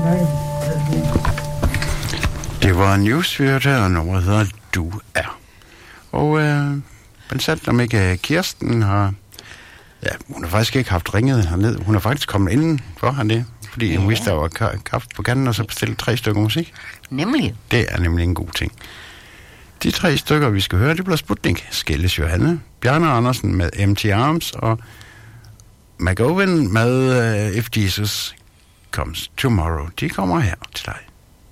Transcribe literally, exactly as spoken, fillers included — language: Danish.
Det var News, vi hørte her, og nummeret hedder Du Er. Og øh, man satte om ikke Kirsten har... Ja, hun har faktisk ikke haft ringet herned. Hun har faktisk kommet inden for hernede, fordi ja. Hun vidste, der var ka- kaffe på kanden, og så bestilte tre stykker musik. Nemlig. Det er nemlig en god ting. De tre stykker, vi skal høre, det bliver Sputnik, Skældes Johanne, Bjarne Andersen med Empty Arms, og McGowan med uh, If Jesus Comes Tomorrow. De kommer her til dig.